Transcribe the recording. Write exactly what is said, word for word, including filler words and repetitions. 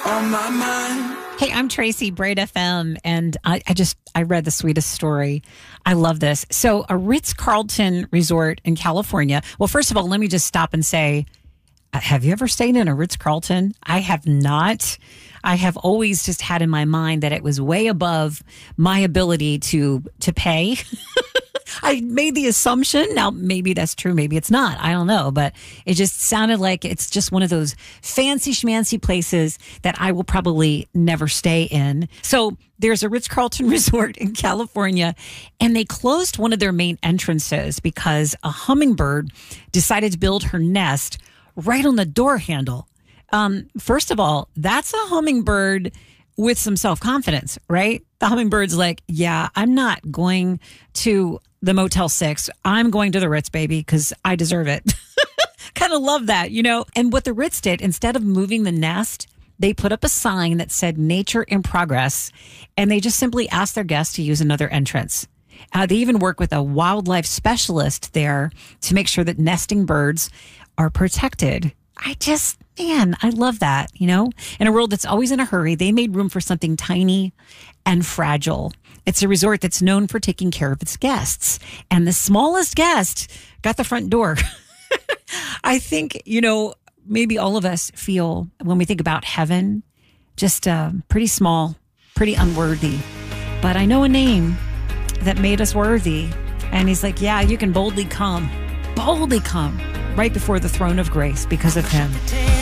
on my mind. Hey, I'm Tracy, Braid F M, and I, I just, I read the sweetest story. I love this. So a Ritz-Carlton resort in California. Well, first of all, let me just stop and say, uh, have you ever stayed in a Ritz-Carlton? I have not. I have always just had in my mind that it was way above my ability to, to pay. I made the assumption. Now, maybe that's true. Maybe it's not. I don't know. But it just sounded like it's just one of those fancy schmancy places that I will probably never stay in. So there's a Ritz-Carlton resort in California, and they closed one of their main entrances because a hummingbird decided to build her nest right on the door handle. Um, first of all, that's a hummingbird with some self-confidence, right? The hummingbird's like, yeah, I'm not going to the Motel six. I'm going to the Ritz, baby, because I deserve it. Kind of love that, you know? And what the Ritz did, instead of moving the nest, they put up a sign that said nature in progress, and they just simply asked their guests to use another entrance. Uh, they even work with a wildlife specialist there to make sure that nesting birds are protected. I just, man, I love that, you know? In a world that's always in a hurry, they made room for something tiny and fragile. It's a resort that's known for taking care of its guests. And the smallest guest got the front door. I think, you know, maybe all of us feel when we think about heaven, just uh, pretty small, pretty unworthy. But I know a name that made us worthy. And he's like, yeah, you can boldly come, boldly come right before the throne of grace because of him.